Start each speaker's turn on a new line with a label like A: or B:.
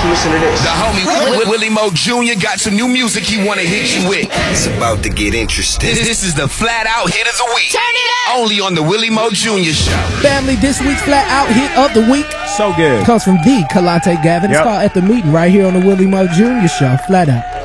A: listen to this.
B: The homie Willie Mo Jr. got some new music he wanna hit you with.
C: It's about to get interesting.
B: This is the Flat Out Hit of the Week.
D: Turn it up!
B: Only on the Willie Mo Jr. Show.
E: Family, this week's Flat Out Hit of the Week
F: So good.
E: comes from the Kalante Gavin. It's called At the Meeting right here on the Willie Mo Jr. Show. Flat Out.